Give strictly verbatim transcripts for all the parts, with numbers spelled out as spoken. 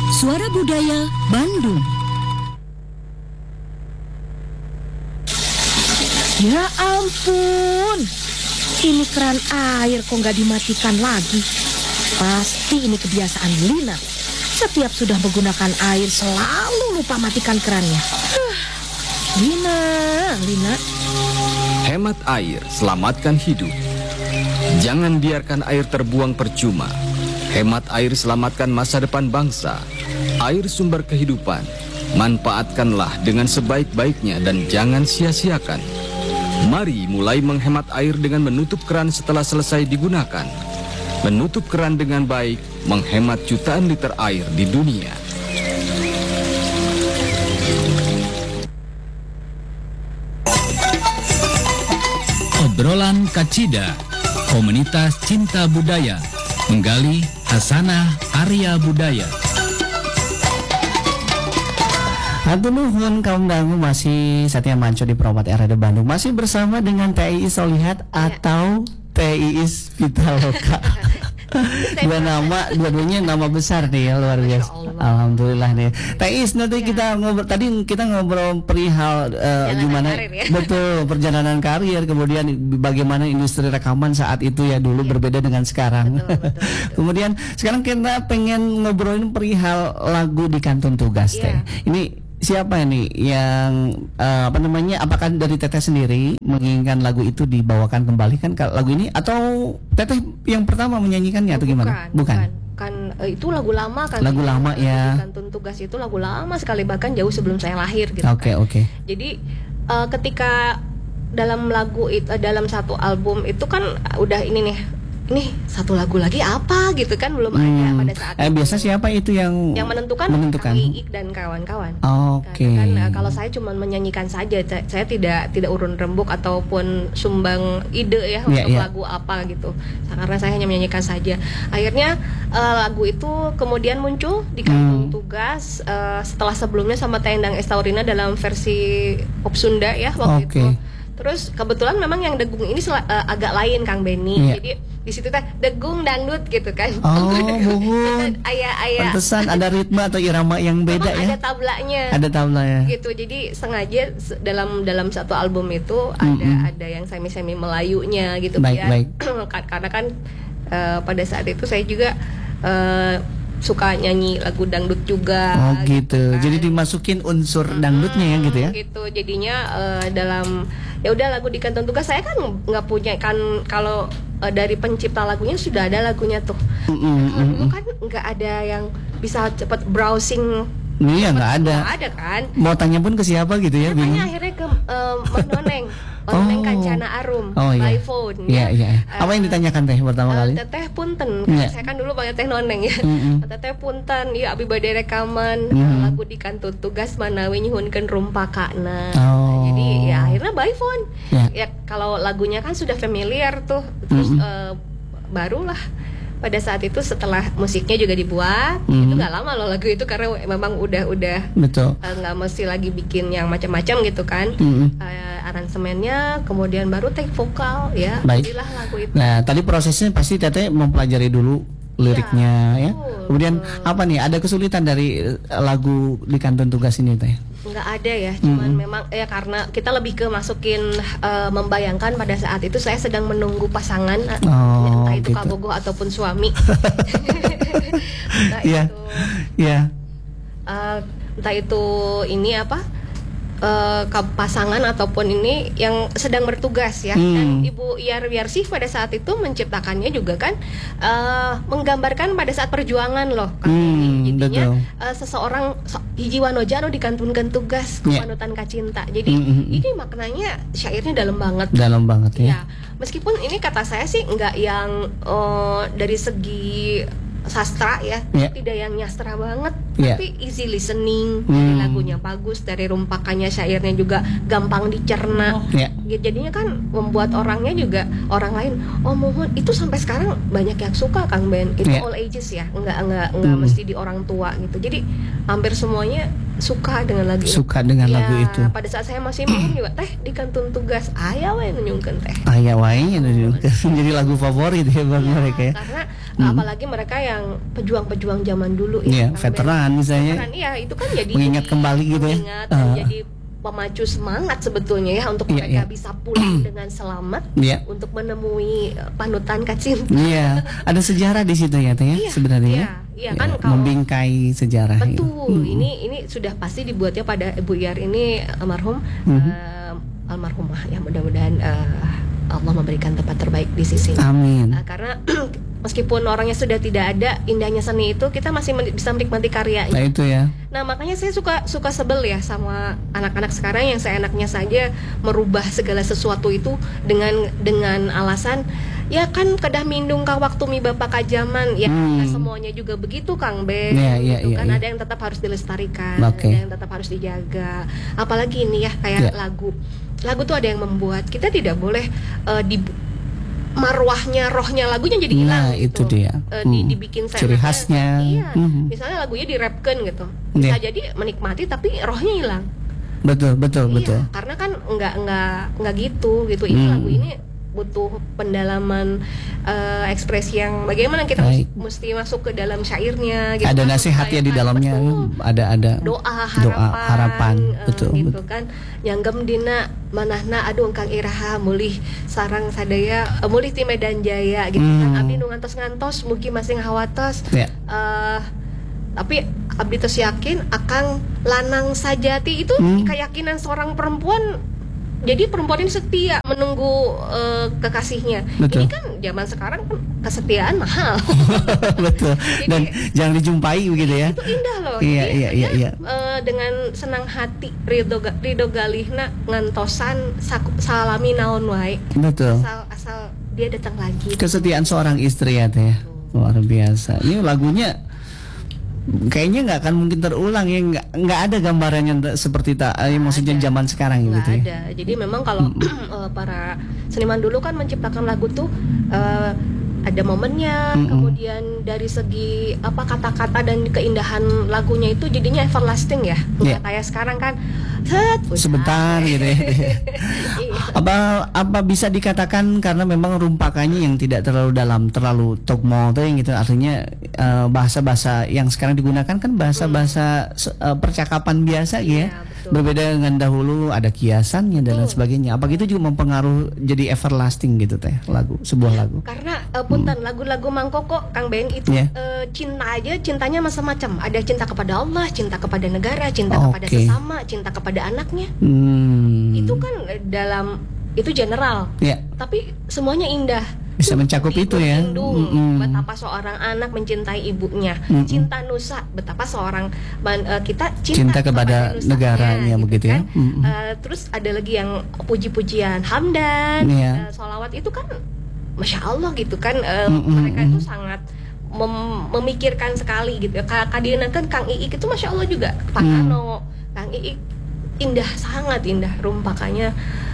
Suara Budaya Bandung. Ya ampun, ini keran air kok nggak dimatikan lagi. Pasti ini kebiasaan Lina. Setiap sudah menggunakan air selalu lupa matikan kerannya. Huh. Lina, Lina. Hemat air, selamatkan hidup. Jangan biarkan air terbuang percuma. Hemat air, selamatkan masa depan bangsa. Air sumber kehidupan. Manfaatkanlah dengan sebaik-baiknya dan jangan sia-siakan. Mari mulai menghemat air dengan menutup keran setelah selesai digunakan. Menutup keran dengan baik menghemat jutaan liter air di dunia. Obrolan Kacida, komunitas cinta budaya, menggali hasanah Arya budaya. Hatur nuhun kaum dangu, masih Satya Manco di Promat R A D Bandung, masih bersama dengan T I I Solihat atau T I I Pitaloka. Dua nama, dua-duanya nama besar nih ya, luar biasa. Alhamdulillah nih. T I I nanti ya. Kita ngobrol, tadi kita ngobrol perihal uh, gimana ya? Betul perjalanan karir, kemudian bagaimana industri rekaman saat itu ya dulu ya. Berbeda dengan sekarang. Betul, betul, betul. Kemudian sekarang kita pengen ngobrolin perihal lagu di Kantun Tugas ya. Teh. Ini siapa ini yang uh, apa namanya? Apakah dari Teteh sendiri menginginkan lagu itu dibawakan kembali kan lagu ini, atau Teteh yang pertama menyanyikannya, oh, atau gimana? Bukan. bukan. Kan uh, itu lagu lama kan. Lagu lama ya. Kantun Tugas itu lagu lama sekali, bahkan jauh sebelum saya lahir gitu. Oke, okay, kan. oke. Okay. Jadi uh, ketika dalam lagu itu, uh, dalam satu album itu kan uh, udah ini nih. Nih satu lagu lagi apa gitu kan, belum hmm. ada pada saat eh, itu. Biasa siapa itu yang yang menentukan? Menentukan. Kang Iik dan kawan-kawan. Oke. Okay. Kan uh, kalau saya cuma menyanyikan saja, saya, saya tidak tidak urun rembuk ataupun sumbang ide ya yeah, untuk yeah. lagu apa gitu. Karena saya hanya menyanyikan saja. Akhirnya uh, lagu itu kemudian muncul di Kantun hmm. Tugas uh, setelah sebelumnya sama Tendang Estaurina dalam versi pop Sunda ya waktu okay. itu. Terus kebetulan memang yang degung ini sel- uh, agak lain Kang Benny. Yeah. Jadi di situ teh degung dangdut gitu kan. Oh, buhun. Ayah-ayah. Pantesan ada ritme atau irama yang beda memang ya. Ada tablanya. Ada tablanya. Gitu. Jadi sengaja dalam dalam satu album itu ada mm-hmm. ada yang semi-semi Melayunya gitu baik, ya. Baik. Karena kan uh, pada saat itu saya juga uh, suka nyanyi lagu dangdut juga. Oh gitu. Kan. Jadi dimasukin unsur dangdutnya ya gitu ya. Gitu. Jadinya uh, dalam ya udah lagu di Kantun Tugas saya kan nggak punya kan, kalau uh, dari pencipta lagunya sudah ada lagunya tuh. Mm-hmm. Nah, kalau dulu kan nggak ada yang bisa cepat browsing. Iya nggak ada. Nggak ada kan. Mau tanya pun ke siapa gitu ya? Tanya akhirnya ke uh, Mas Noneng. Noneng oh. Kancana Arum oh, iya. by phone. Iya, ya. iya. Apa yang ditanyakan Teh pertama uh, kali? Teteh punten. Yeah. Saya kan dulu panggil Teh Noneng ya. Mm-hmm. Teteh punten. Ya abi bade rekaman mm-hmm. uh, lagu di Kantun Tugas manawi nyuhunkeun rumpakana. Oh. Nah, jadi ya akhirnya by phone. Yeah. Ya kalau lagunya kan sudah familiar tuh. Terus mm-hmm. uh, barulah pada saat itu setelah musiknya juga dibuat, mm-hmm. itu nggak lama loh lagu itu, karena memang udah udah nggak uh, mesti lagi bikin yang macam-macam gitu kan. Mm-hmm. uh, aransemennya kemudian baru take vokal ya. Jadilah lagu itu. Nah tadi prosesnya pasti Teteh mempelajari dulu liriknya ya, ya. Betul, kemudian betul. apa nih, ada kesulitan dari lagu di Kantun Tugas ini Teh? Nggak ada ya, cuman mm-hmm. memang ya karena kita lebih ke masukin uh, membayangkan pada saat itu saya sedang menunggu pasangan, oh, entah itu gitu. Kabogoh ataupun suami. Entah yeah. itu yeah. uh, entah itu ini apa uh, pasangan ataupun ini yang sedang bertugas ya. Hmm. Dan Ibu Iyar Wiarsih pada saat itu menciptakannya juga kan uh, menggambarkan pada saat perjuangan loh kan. Hmm, jadinya uh, seseorang so, hiji wanoja anu dikantunkeun tugas ku panutan yeah. kacinta. Jadi mm-hmm. ini maknanya syairnya dalam banget. Dalam banget ya. Ya. Meskipun ini kata saya sih enggak yang uh, dari segi sastra ya, yeah. tidak yang nyastra banget, yeah. tapi easy listening, hmm. dari lagunya bagus, dari rumpakannya, syairnya juga gampang dicerna, oh. yeah. jadinya kan membuat orangnya juga orang lain, oh mohon itu sampai sekarang banyak yang suka Kang Ben, itu yeah. all ages ya, enggak enggak enggak hmm. mesti di orang tua gitu, jadi hampir semuanya suka dengan lagu suka itu. dengan ya, lagu itu. Pada saat saya masih main juga teh di Kantun Tugas aya wae nunjungkeun teh. Aya wae nunjungkeun. Jadi lagu favorit ya bang ya, mereka ya. Karena Hmm. Apalagi mereka yang pejuang-pejuang zaman dulu ya, ya, veteran misalnya. Veteran, iya itu kan jadi mengingat kembali gitu ya. Mengingat dan uh. jadi pemacu semangat sebetulnya ya untuk yeah, mereka yeah. bisa pulang dengan selamat yeah. untuk menemui panutan Kacinta. Iya, ada sejarah di situ ya, Teh ya, iya, sebenarnya. Iya, iya kan ya, kalau membingkai sejarah. betul. Ya. Ini ini sudah pasti dibuatnya pada Ibu Iyar ini almarhum, mm-hmm. uh, almarhumah ya, mudah-mudahan uh, Allah memberikan tempat terbaik di sisinya. Amin. Uh, karena meskipun orangnya sudah tidak ada, indahnya seni itu kita masih men- bisa menikmati karyanya. Nah itu ya. Nah makanya saya suka suka sebel ya sama anak-anak sekarang yang seenaknya saja merubah segala sesuatu itu dengan dengan alasan ya kan kedah mindung ka waktu mi bapak kajaman ya. Hmm. Nah, semuanya juga begitu Kang Ben. Ya, ya, gitu ya, kan ya. Ada yang tetap harus dilestarikan, Okay. ada yang tetap harus dijaga. Apalagi ini ya kayak ya. lagu. Lagu tuh ada yang membuat kita tidak boleh uh, di marwahnya, rohnya lagunya jadi hilang. Nah gitu. itu dia. Uh, di, hmm. dibikin ciri seenaknya. khasnya. Iya. Hmm. Misalnya lagunya dirapkan gitu. Bisa Yeah. jadi menikmati tapi rohnya hilang. Betul betul Iya, betul. karena kan nggak nggak nggak gitu gitu. Ini Hmm. lagu ini butuh pendalaman uh, ekspresi yang bagaimana kita mus- Baik. mesti masuk ke dalam syairnya gitu. Ada Masuk nasihatnya ke- di dalamnya. betul. Ada ada Doa harapan, doa harapan. eh, Betul gitu betul. kan. Nyanggem dina manahna aduh engkang iraha mulih sarang sadaya uh, mulih ti Medan Jaya gitu Hmm. kan. Abdi nu ngantos-ngantos mugi masing hawatos. Ya. Eh, tapi abdi tos yakin akang lanang sajati itu Hmm. keyakinan seorang perempuan. Jadi perempuan ini setia menunggu uh, kekasihnya. Betul. Ini kan zaman sekarang kan kesetiaan mahal. Betul. Dan Jadi- jangan dijumpai begitu ya. Itu indah loh. Iya, Jadi iya, iya, dia, iya. eh, dengan senang hati Ridho, ga- Ridho Galihna ngantosan saku- salami naon wae. Betul. Asal asal dia datang lagi. Kesetiaan seorang istri ya Teh. Luar biasa. Ini lagunya kayaknya nggak akan mungkin terulang ya, nggak nggak ada gambarannya t- seperti tak eh, maksudnya ada. zaman sekarang Nggak gitu ya. ada. Jadi memang kalau eh, para seniman dulu kan menciptakan lagu tuh eh, ada momennya, Mm-mm. kemudian dari segi apa kata-kata dan keindahan lagunya itu jadinya everlasting ya. Nggak Yeah. kayak sekarang kan set, Sebentar gitu ya. Iya. apa apa bisa dikatakan karena memang rumpakannya yang tidak terlalu dalam, terlalu togmo tuh yang gitu, artinya eh, bahasa-bahasa yang sekarang digunakan kan bahasa-bahasa se- eh, percakapan biasa gitu ya. Iya, betul. Berbeda dengan dahulu ada kiasannya dan lain sebagainya. Apa gitu juga mempengaruhi jadi everlasting gitu Teh lagu, sebuah lagu. Karena uh, punten lagu-lagu Mang Koko Kang Ben itu Yeah. uh, cinta aja cintanya macam-macam. Ada cinta kepada Allah, cinta kepada negara, cinta Oke. kepada sesama, cinta kepada anaknya. Hmm. Itu kan uh, dalam itu general. ya Tapi semuanya indah. bisa mencakup Ibu itu ya. lindung, Mm-mm. betapa seorang anak mencintai ibunya. Mm-mm. Cinta nusa, betapa seorang man- uh, kita Cinta cinta, kepada nusanya, negaranya, gitu begitu ya. kan. Mm-mm. Uh, terus ada lagi yang puji-pujian hamdan, Iya. uh, sholawat itu kan masya Allah gitu kan. uh, Mm-mm. Mereka itu sangat mem- memikirkan sekali gitu. Kadina kan Kang Iik itu masya Allah juga Pak Mm. Kano, Kang Iik indah, sangat indah rumpakannya.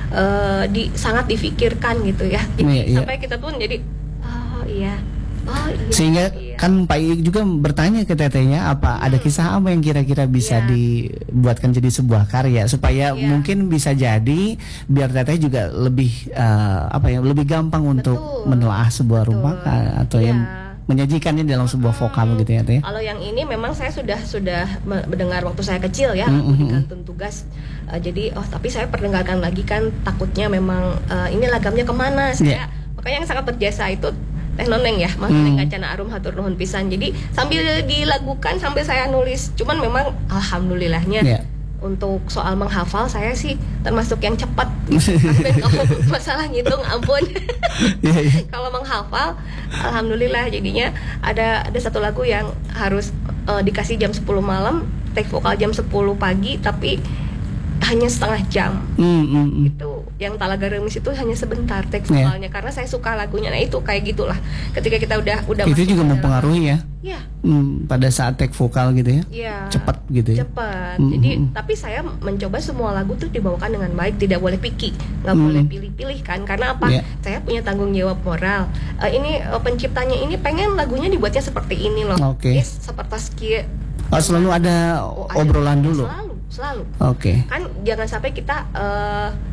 Uh, di sangat difikirkan gitu ya. Jadi Iya, iya. sampai kita pun jadi oh iya, oh iya. Sehingga iya. kan Pak Iik juga bertanya ke tetenya apa ada kisah apa yang kira-kira bisa Iya. dibuatkan jadi sebuah karya supaya Iya. mungkin bisa jadi biar teteh juga lebih eh, apa ya lebih gampang untuk Betul. menelaah sebuah Betul. rumpakan atau Iya. yang menyajikannya dalam sebuah vokal gitu ya teh. Kalau yang ini memang saya sudah sudah me- mendengar waktu saya kecil ya, Mm, lagu mm, di mm. kantun tugas. Uh, jadi oh tapi saya perdengarkan lagi kan takutnya memang uh, ini lagamnya kemana saya. Yeah. Makanya yang sangat berjasa itu Teh Noneng ya, Mas Mm. Noneng Gacana Arum hatur nuhun pisan. Jadi sambil dilagukan sambil saya nulis. Cuman memang alhamdulillahnya Yeah. untuk soal menghafal saya sih termasuk yang cepat. Sampai kalau masalah ngitung ampun. Iya, iya. Kalau menghafal, alhamdulillah jadinya ada ada satu lagu yang harus eh, dikasih jam sepuluh malam, take vokal jam sepuluh pagi, tapi hanya setengah jam. Hmm, hmm, hmm. Itu yang Talaga Remis itu hanya sebentar take Iya. vokalnya karena saya suka lagunya. Nah itu kayak gitulah. Ketika kita udah udah Itu masuk juga ke dalam- mempengaruhi ya. Ya, Hmm, pada saat take vokal gitu ya. ya. Cepat gitu ya. Cepat. Mm, Jadi mm, mm. tapi saya mencoba semua lagu tuh dibawakan dengan baik, tidak boleh picky, nggak Mm. boleh pilih-pilih kan. Karena apa? Yeah. Saya punya tanggung jawab moral. Eh, ini eh, penciptanya ini pengen lagunya dibuatnya seperti ini loh. Oke. Yes, seperti ski- Oh, selalu ada Oh, ada. obrolan dulu. Selalu, selalu. Oke. Kan jangan sampai kita eh,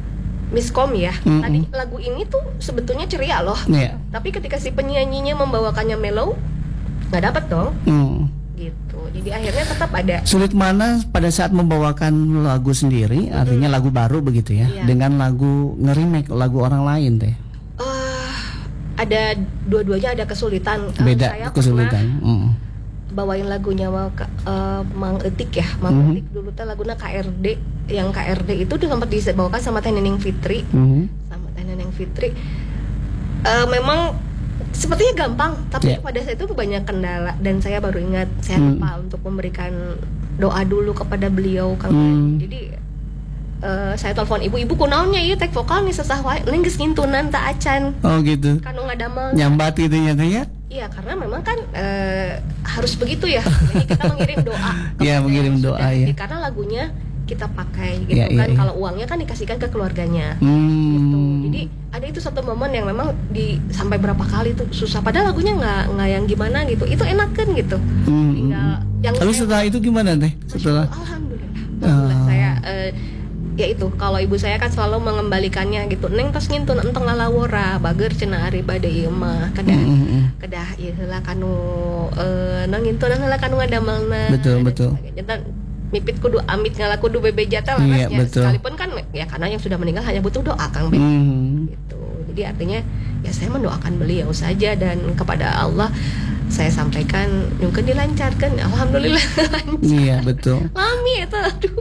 miskom ya. Mm-mm. Tadi lagu ini tuh sebetulnya ceria loh. Yeah. Tapi ketika si penyanyinya membawakannya mellow, nggak dapet dong. Mm. Gitu. Jadi akhirnya tetap ada. Sulit mana pada saat membawakan lagu sendiri, mm-hmm. artinya lagu baru begitu ya, yeah. dengan lagu nge-remake lagu orang lain teh. Uh, ada dua-duanya ada kesulitan. Beda uh, saya kesulitan. Mm. Bawain lagunya uh, Mang Etik ya, Mang mm-hmm. Etik dulu tuh lagunya K R D, yang K R D itu tuh sempat dibawakan sama Teh Neneng Fitri, mm-hmm. sama Teh Neneng Fitri. Uh, memang sepertinya gampang, tapi yeah. pada saat itu banyak kendala dan saya baru ingat saya lupa mm. untuk memberikan doa dulu kepada beliau kan. Mm. Jadi uh, saya telepon ibu-ibu kunaonnya ieu tek vokal nih sesah wae, ning geus ngintunan teh acan. Oh gitu. Kanu ngadamel. Nyambat gitu ya teh ya? Iya, karena memang kan uh, harus begitu ya. Jadi kita mengirim doa. Iya, mengirim doa ya. Jadi, karena lagunya kita pakai gitu ya, kan. Ya, ya. Kalau uangnya kan dikasihkan ke keluarganya. Hmm. Gitu. Jadi ada itu satu momen yang memang di sampai berapa kali tuh susah. Padahal lagunya nggak nggak yang gimana gitu. Itu enakan gitu. Hmm. Tinggal yang lalu saya, setelah itu gimana teh? Setelah alhamdulillah. Alhamdulillah uh. saya uh, ya itu kalau ibu saya kan selalu mengembalikannya gitu. Neng tos ngintun entong lalawora bager cenah ari bade ieu mah kedah mm-hmm. kedah ieu heula kanu uh, nang ngintun heula kanu ngadamelna. Betul betul. Dan mipit kudu amit ngala kudu bebejata larasnya. Iya, sekalipun kan ya karena yang sudah meninggal hanya butuh doa Kang Ben. Mm. Gitu. Jadi artinya ya saya mendoakan beliau saja dan kepada Allah saya sampaikan mungkin dilancarkan, alhamdulillah lancar. Iya betul. Mami itu aduh.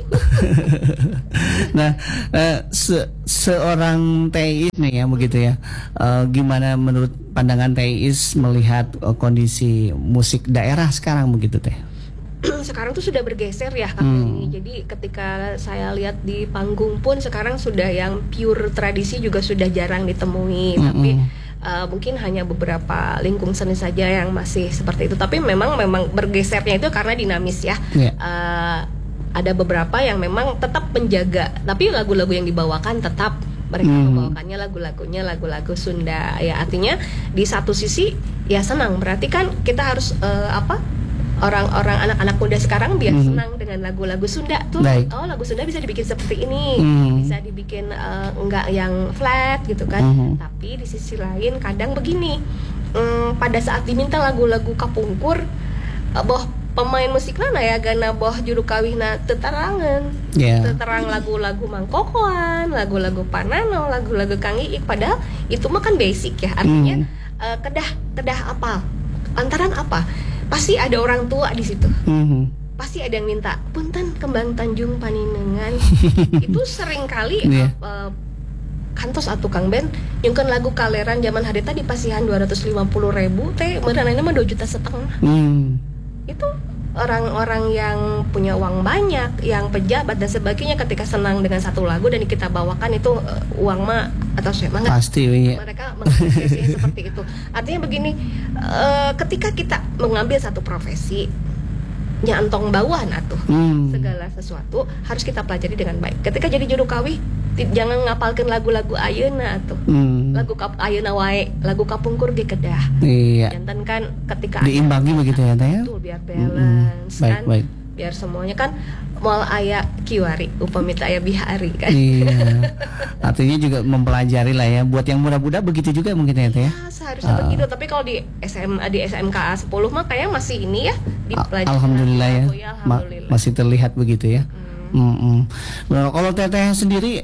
Nah uh, se seorang teis nih ya begitu ya, uh, gimana menurut pandangan teis melihat uh, kondisi musik daerah sekarang begitu teh? Sekarang tuh sudah bergeser ya Kang hmm. ini. Jadi ketika saya lihat di panggung pun sekarang sudah yang pure tradisi juga sudah jarang ditemui. Hmm. Tapi uh, mungkin hanya beberapa lingkung seni saja yang masih seperti itu. Tapi memang memang bergesernya itu karena dinamis ya. Yeah. Uh, ada beberapa yang memang tetap menjaga. Tapi lagu-lagu yang dibawakan tetap mereka hmm. membawakannya lagu-lagunya lagu-lagu Sunda. Ya artinya di satu sisi ya senang. Berarti kan kita harus uh, apa? Orang-orang anak-anak muda sekarang biar mm-hmm. senang dengan lagu-lagu Sunda tuh. Baik. Oh lagu Sunda bisa dibikin seperti ini, mm-hmm. bisa dibikin uh, enggak yang flat gitu kan. Mm-hmm. Tapi di sisi lain kadang begini, um, pada saat diminta lagu-lagu kapungkur, uh, boh pemain musik mana ya gana boh juru kawihna teterangan, yeah. teterang lagu-lagu Mangkokoan, lagu-lagu Panano, lagu-lagu Kang Iik. Padahal itu mah kan basic ya, artinya mm-hmm. uh, kedah kedah apa, antaran apa. Pasti ada orang tua di situ. Mm-hmm. Pasti ada yang minta punten kembang Tanjung Paninengan. Itu sering kali yeah. uh, kantos atuh Kang Ben nyungkeun lagu kaleran zaman harita di pasihan dua ratus lima puluh ribu teh meunana mah dua juta setengah. Mm. Itu orang-orang yang punya uang banyak, yang pejabat dan sebagainya ketika senang dengan satu lagu dan kita bawakan itu uh, uang mah atau semangat. Pasti iya. Mereka mengapresiasi seperti itu. Artinya begini, uh, ketika kita mengambil satu profesi nyantong bawaan atuh hmm. segala sesuatu harus kita pelajari dengan baik. Ketika jadi juru kawih jangan ngapalkeun lagu-lagu ayeuna atuh. Hmm. Lagu kap ayeuna wae, lagu kapungkur ge kedah. Iya. Jantan kan ketika diimbangi begitu ya teh. Betul, biar balance hmm. baik, kan. Baik. Biar semuanya kan moal aya kiwari upamita aya bihari kan. Iya. Artinya juga mempelajari lah ya. Buat yang muda-muda begitu juga mungkin ya teh ya. Ya seharusnya uh. begitu. Tapi kalau di S M A di S M K A sepuluh mah kayaknya masih ini ya dipelajari. Alhamdulillah ya. ya alhamdulillah. Ma- masih terlihat begitu ya. Hmm. Nah, kalau teteh sendiri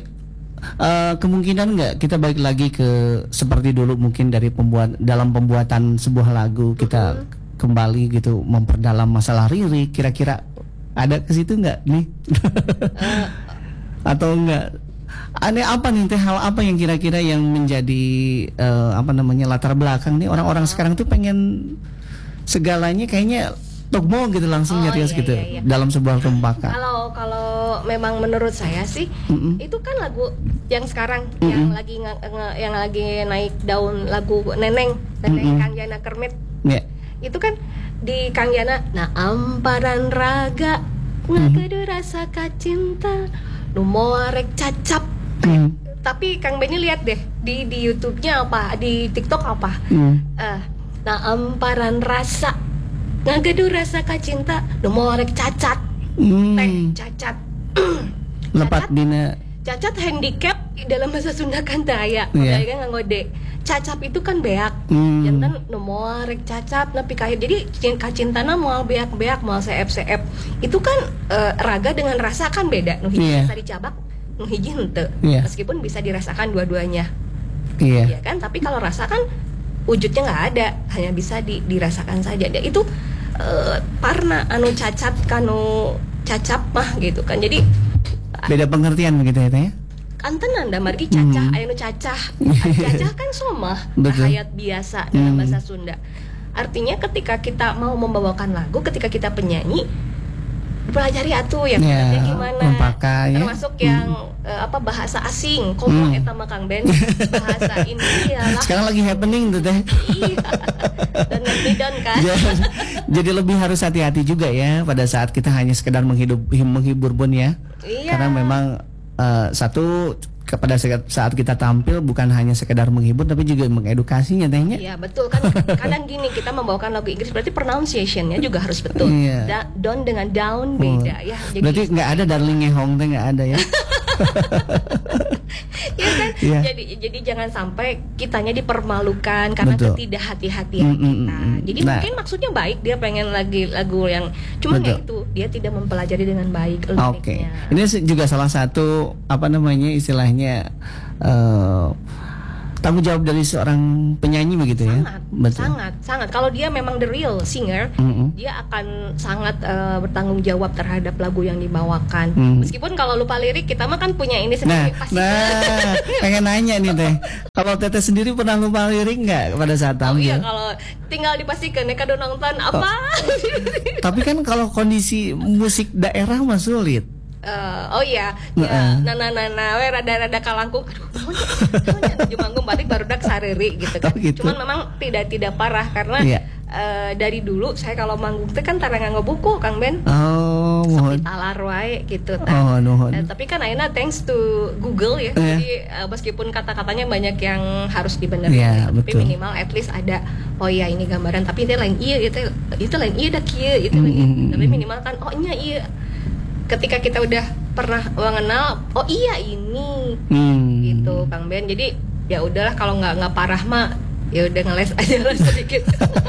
uh, kemungkinan nggak kita balik lagi ke seperti dulu mungkin dari pembuat dalam pembuatan sebuah lagu kita mm-hmm. kembali gitu memperdalam masalah lirik, kira-kira ada ke situ nggak nih? uh. Atau enggak? Aneh apa nih teh, hal apa yang kira-kira yang menjadi uh, apa namanya latar belakang nih orang-orang uh. sekarang tuh pengen segalanya kayaknya togmo gitu langsung oh, nyarios iya, gitu iya, iya. dalam sebuah kempakan. Kalau kalau memang menurut saya sih mm-hmm. itu kan lagu yang sekarang mm-hmm. yang lagi nge, nge, yang lagi naik daun lagu Neneng Neneng mm-hmm. Kang Yana Kermit. Yeah. Itu kan di Kang Yana nah amparan raga ngagedu mm-hmm. rasa kacinta nu moarek cacap. Mm-hmm. Tapi Kang Benny lihat deh di di YouTube-nya apa, di TikTok apa. Mm-hmm. Uh, nah amparan rasa ngagedu rasa kacinta nu moarek cacat. Mm. Teh cacat. Lepat dina cacat handicap dalam bahasa Sunda kan daya, yeah. kan nggak ngode. Cacap itu kan beak, hmm. jantan nomor rek cacap, napi kahit. Jadi kacintana mau beak-beak, mau seep-seep. Itu kan uh, raga dengan rasa kan beda. Nu hiji yeah. bisa dicabak, nu hiji henteu. Yeah. Meskipun bisa dirasakan dua-duanya. Iya. Yeah. kan, tapi kalau rasa kan wujudnya nggak ada, hanya bisa di, dirasakan saja. Dan itu uh, parna anu cacat kanu cacap mah gitu kan. Jadi beda pengertian begitu ya teh. Kantenan da margi cacah, hmm. aya nu cacah. Cacah kan somah, hayat biasa dalam bahasa Sunda. Artinya ketika kita mau membawakan lagu, ketika kita penyanyi, pelajari atuh yang ya, gimana. Mempakai, termasuk ya. yang hmm. uh, apa bahasa asing, komo hmm. eta mah Kang Ben, bahasa India lah. Sekarang lagi happening tuh teh. Iya. Dan ngebidon kan. Jadi lebih harus hati-hati juga ya pada saat kita hanya sekedar menghidup, menghibur Bun ya. Iya. Karena memang uh, satu pada saat kita tampil bukan hanya sekedar menghibur tapi juga mengedukasinya tehnya. Iya betul kan. Kadang gini kita membawakan lagu Inggris berarti pronunciation-nya juga harus betul. Iya. Da- down dengan down beda oh. ya. Jadi berarti nggak ada darling ngehong teh nggak ada ya. Ya kan. Yeah. Jadi jadi jangan sampai kitanya dipermalukan karena betul. ketidakhati-hatian mm, mm, kita. Mm, jadi nah. mungkin maksudnya baik, dia pengen lagi lagu yang cuman ya itu dia tidak mempelajari dengan baik liriknya. Oke. Okay. Ini juga salah satu apa namanya istilahnya uh, tanggung jawab dari seorang penyanyi begitu ya. Sangat, betul. sangat, sangat. Kalau dia memang the real singer, mm-hmm. dia akan sangat uh, bertanggung jawab terhadap lagu yang dibawakan. Mm. Meskipun kalau lupa lirik, kita mah kan punya ini sendiri. Nah, pasti. Nah, pengen nanya nih teh. Kalau Teteh sendiri pernah lupa lirik nggak pada saat tampil? Oh iya, kalau tinggal dipastikan ya kado nonton apa. Oh. Tapi kan kalau kondisi musik daerah mah sulit. Uh, oh iya, ya, nana nana, we rada rada kalangkung, aduh, naonnya, tujuh manggung batik baru dak sareri gitu kan. Oh, gitu. Cuman memang tidak tidak parah karena yeah. uh, dari dulu saya kalau manggung itu kan tara nganggo buku, Kang Ben. Oh, mohon. Sepi talar wae gitu. Oh, mohon. Uh, tapi kan ayeuna thanks to Google ya, yeah. jadi uh, meskipun kata-katanya banyak yang harus dibenerin, yeah, tapi betul. minimal at least ada. Oh iya ini gambaran, tapi itu lain iya, itu itu lain iya dak kieu, itu mm-hmm. tapi minimal kan oh nya iya. Ketika kita udah pernah mengenal, oh iya ini, hmm. gitu Kang Ben. Jadi ya udahlah kalau nggak nggak parah mah, ya udah ngeles aja lah sedikit.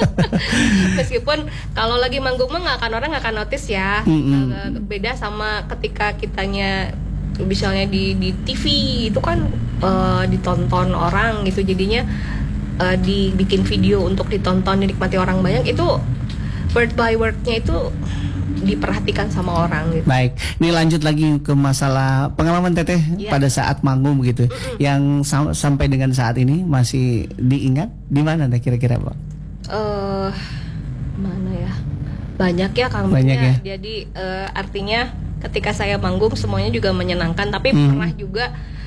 Meskipun kalau lagi manggung mah nggak akan orang nggak akan notice ya. Hmm. Beda sama ketika kitanya misalnya di di T V itu kan uh, ditonton orang gitu, jadinya uh, dibikin video untuk ditonton dinikmati orang banyak, itu word by wordnya itu diperhatikan sama orang gitu. Baik, ini lanjut lagi ke masalah pengalaman Teteh yeah. pada saat manggung gitu, mm-mm. yang sam- sampai dengan saat ini masih diingat di mana teh kira-kira Pak? Uh, mana ya? Banyak ya Kang. Banyak ya. Jadi uh, artinya ketika saya manggung semuanya juga menyenangkan, tapi mm. pernah juga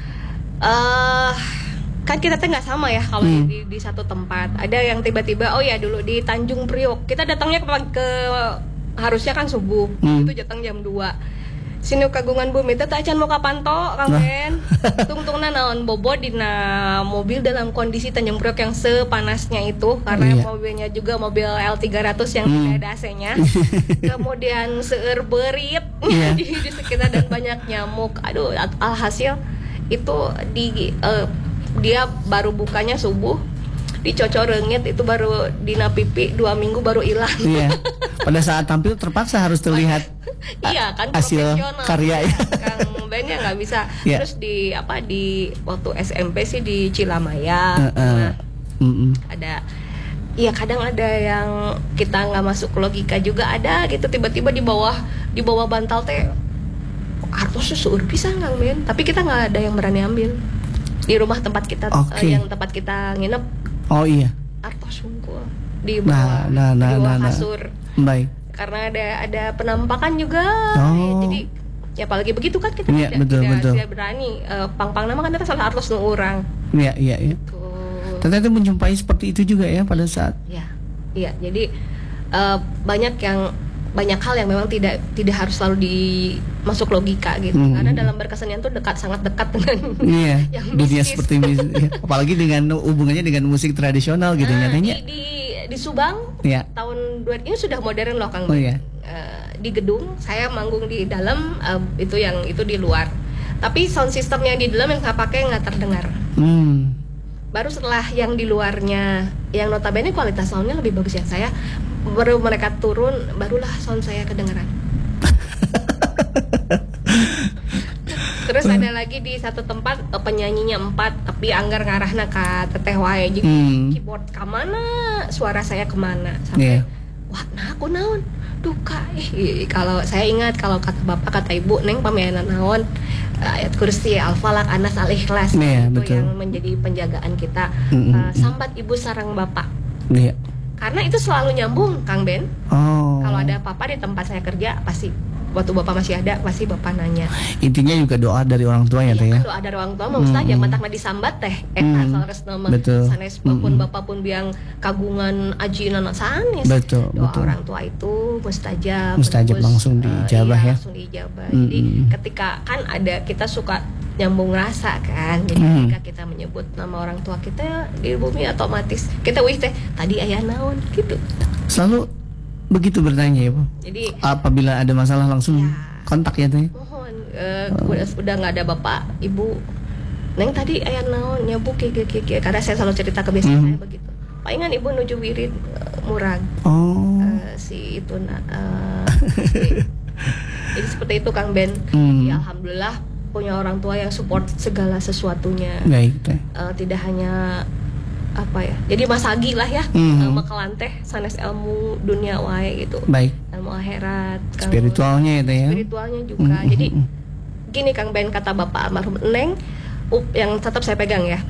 uh, kan kita tuh nggak sama ya kalau mm. di, di satu tempat. Ada yang tiba-tiba oh ya dulu di Tanjung Priok kita datangnya ke, ke harusnya kan subuh, hmm. itu datang jam dua. Sinu kagungan bumi teh acan mau kapan to, Kang Ben? Tung-tungna naon bobo dina mobil dalam kondisi Tanjung Priok yang sepanasnya itu karena iya. mobilnya juga mobil L tiga ratus yang hmm. tidak ada A C-nya. Kemudian seueur beurit yeah. di, di sekitar dan banyak nyamuk. Aduh, alhasil itu di uh, dia baru bukanya subuh. Dicocor rengit itu baru dina pipi dua minggu baru hilang. Iya. Pada saat tampil terpaksa harus terlihat iya kan hasil karya ya. Kang Ben ya nggak bisa. Yeah. Terus di apa di waktu S M P sih di Cilamaya. Uh, uh. Nah, mm-mm. ada iya kadang ada yang kita nggak masuk logika juga ada gitu, tiba-tiba di bawah di bawah bantal teh artosnya seueur pisan Kang Ben, tapi kita nggak ada yang berani ambil di rumah tempat kita okay. uh, yang tempat kita nginep. Oh iya. Artos unggul di bawah, nah, nah, di bawah nah, kasur. Nah. Baik. Karena ada ada penampakan juga. Oh. Jadi ya apalagi begitu kan kita ya, tidak, betul, tidak, betul. tidak berani. Uh, pang-pang nama kan kita salah artos nu urang. Iya iya iya. Ternyata menjumpai seperti itu juga ya pada saat. Iya. Iya, jadi uh, banyak yang banyak hal yang memang tidak tidak harus selalu di masuk logika gitu, hmm. karena dalam berkesenian tuh dekat sangat dekat dengan iya, yang dunia mistis. Seperti ya. Apalagi dengan hubungannya dengan musik tradisional gitu nah, nyatanya. Di, di di Subang ya. tahun dua ini sudah modern loh Kang. Oh, iya. uh, di gedung saya manggung di dalam uh, itu yang itu di luar. Tapi sound system yang di dalam yang saya pakai nggak terdengar. Hmm. Baru setelah yang di luarnya, yang notabene kualitas soundnya lebih bagus ya saya, baru mereka turun, barulah sound saya kedengeran. Terus ada lagi di satu tempat penyanyinya empat, tapi anggar ngarahna ka teteh wae. Jadi hmm. keyboard kamana, suara saya kemana sampai yeah. wah nah aku naon duka. Ih, kalau saya ingat kalau kata bapak kata ibu neng pamiyana naon ayat kursi al-falaq anas al-ikhlas yeah, itu betul. Yang menjadi penjagaan kita. Mm-hmm. uh, sambat ibu sarang bapak. Yeah. Karena itu selalu nyambung Kang Ben. Oh. Kalau ada apa-apa di tempat saya kerja pasti waktu bapak masih ada pasti bapak nanya. Intinya juga doa dari orang tua ya teh ya. Doa dari orang tua mah ustaz yang mantak disambat teh eta sanes nama sanes pun bapak pun biang kagungan ajinan sanes. Betul, doa betul. Orang tua itu mustajab. Mustajab terus, langsung dijabah uh, iya, ya. Langsung dijabah. Mm-hmm. Jadi ketika kan ada kita suka nyambung rasa kan. Jadi mm. ketika kita menyebut nama orang tua kita di bumi otomatis kita wih teh tadi aya naon gitu. Selalu begitu bertanya ya Bu. Jadi apabila ada masalah langsung ya, kontak ya teh. Mohon uh, oh. udah udah nggak ada bapak ibu. Neng tadi ayah naon nyabu kiki kiki karena saya selalu cerita kebiasaan hmm. saya begitu. Palingan ibu nuju wirid uh, murag. Oh. Uh, si itu uh, si. Jadi seperti itu Kang Ben. Hmm. Ya alhamdulillah punya orang tua yang support segala sesuatunya. Baik teh. Uh, tidak hanya apa ya jadi masagi lah ya mm-hmm. makalan teh sanes ilmu dunia wae gitu. Baik. Ilmu akhirat spiritualnya itu ya spiritualnya juga mm-hmm. Jadi gini Kang Ben kata bapak almarhum Neng up, yang tetap saya pegang ya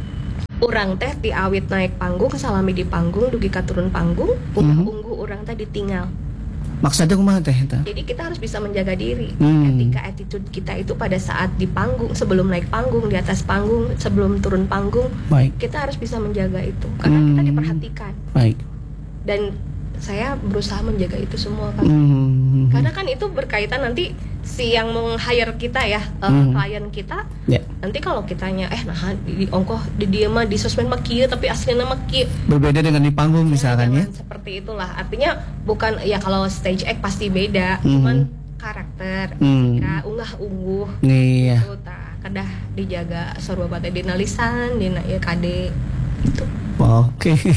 urang teh ti awit naik panggung salami di panggung dugi ka turun panggung mm-hmm. udah unggu urang teh ditinggal. Maksudnya kumaha teh eta? Jadi kita harus bisa menjaga diri. Hmm. Etika attitude kita itu pada saat di panggung, sebelum naik panggung, di atas panggung, sebelum turun panggung. Baik. Kita harus bisa menjaga itu karena hmm. kita diperhatikan. Baik. Dan saya berusaha menjaga itu semua kan. Hmm. Karena kan itu berkaitan nanti si yang meng-hire kita ya, uh, hmm. klien kita. Yeah. Nanti kalau kitanya eh nah di, di ongkoh di dia mah di sosmed mah kieu tapi aslinya mah kieu. Berbeda dengan di panggung misalkan ya. Seperti itulah. Artinya bukan ya kalau stage act pasti beda, hmm. cuman karakter, hmm. ketika unggah-ungguh. Iya. Itu tah kedah dijaga sarua teh dina lisan, dina ieu kade gitu. Oke. Okay.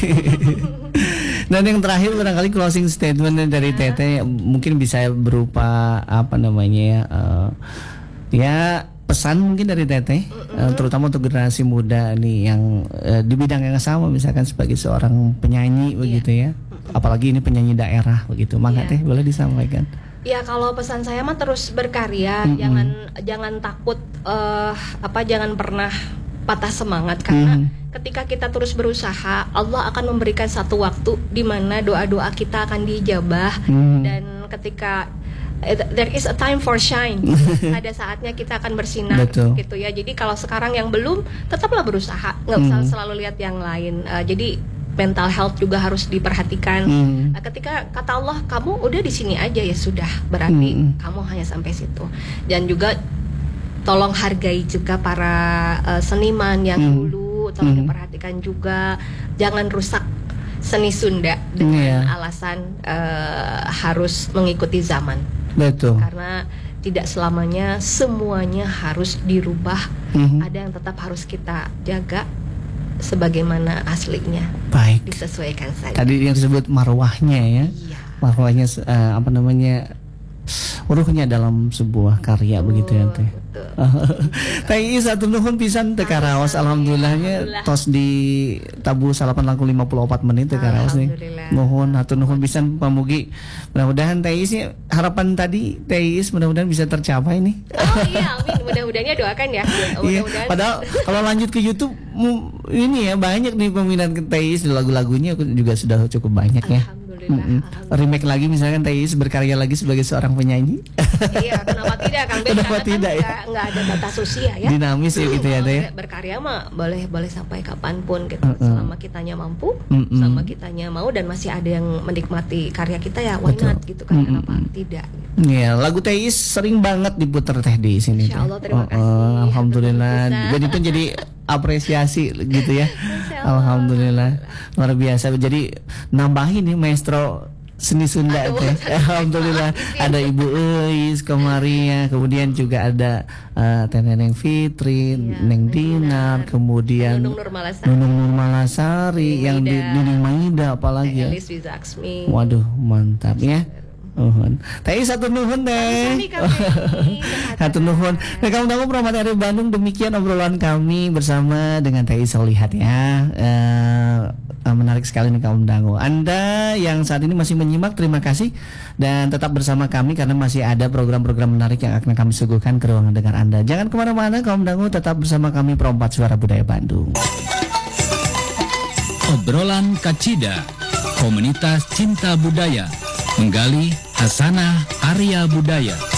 Dan yang terakhir barangkali closing statement dari Teteh mungkin bisa berupa apa namanya ya, uh, ya pesan mungkin dari Teteh, mm-hmm. uh, terutama untuk generasi muda nih yang uh, di bidang yang sama, misalkan sebagai seorang penyanyi yeah. begitu ya, mm-hmm. apalagi ini penyanyi daerah begitu, maka yeah. Teh boleh disampaikan. Ya kalau pesan saya mah terus berkarya, mm-hmm. jangan jangan takut, uh, apa jangan pernah patah semangat karena hmm. ketika kita terus berusaha Allah akan memberikan satu waktu di mana doa-doa kita akan dijabah hmm. dan ketika there is a time for shine ada saatnya kita akan bersinar. Betul. Gitu ya. Jadi kalau sekarang yang belum tetaplah berusaha, nggak usah hmm. selalu lihat yang lain. Uh, jadi mental health juga harus diperhatikan. Hmm. Uh, ketika kata Allah kamu udah di sini aja ya sudah berarti hmm. kamu hanya sampai situ. Dan juga tolong hargai juga para uh, seniman yang hmm. dulu, tolong hmm. diperhatikan juga, jangan rusak seni Sunda dengan yeah. alasan uh, harus mengikuti zaman. Betul. Karena tidak selamanya semuanya harus dirubah, hmm. ada yang tetap harus kita jaga sebagaimana aslinya. Baik. Disesuaikan saja. Tadi yang disebut marwahnya ya, iya. marwahnya uh, apa namanya? Uruhnya dalam sebuah karya oh, begitu ya Teh. Teh satu nuhun pisan teh karaos alhamdulillahnya tos di tabu salapan langkung lima puluh empat menit teh karaos nih. Nuhun hatur nuhun pisan pamugi. Mudah-mudahan Teh Is harapan tadi Teh Is mudah-mudahan bisa tercapai nih. Oh iya amin mudah-mudahannya doakan ya. Mudah-mudahan. Padahal kalau lanjut ke YouTube ini ya banyak nih peminat Teh Is lagu-lagunya juga sudah cukup banyak ya. Mm-hmm. Remake lagi misalkan Teh Is berkarya lagi sebagai seorang penyanyi. Iya, kenapa tidak Kang Ben? Kenapa tidak kan ya? Nggak ada batas usia ya. Dinamis ya gitu ya Teh. Berkarya mah boleh boleh sampai kapanpun gitu. Mm-hmm. Selama kitanya mampu, mm-hmm. selama kitanya mau dan masih ada yang menikmati karya kita ya why not gitu kan. Mm-hmm. Kenapa tidak? Iya, gitu. Lagu Teh Is sering banget diputar Teh di sini. Insya Allah terima oh, kasih. Oh, alhamdulillah. Jadi pun jadi apresiasi gitu ya. Alhamdulillah luar biasa. Jadi nambahin nih maestro seni Sunda teh. Alhamdulillah ada Ibu Eis, Komaria, kemudian juga ada uh, Teh Neneng Fitri, iya, Neng Dinar, kemudian Nunung Nurmalasari, Nunung Nurmalasari yang di Nining Maida apalagi ya. Elis Wizaksmi. Waduh, mantap ya. Nuhun. Teh satu nuhun teh. Satu nuhun. Nah, kamu tahu Promat R W Bandung, demikian obrolan kami bersama dengan Teh Solihat ya. Uh, menarik sekali nih kaum dangu. Anda yang saat ini masih menyimak, terima kasih dan tetap bersama kami karena masih ada program-program menarik yang akan kami suguhkan ke ruangan dengar Anda. Jangan kemana-mana kaum dangu, tetap bersama kami Perompat Suara Budaya Bandung. Obrolan Kacida, komunitas cinta budaya, menggali hasanah Arya budaya.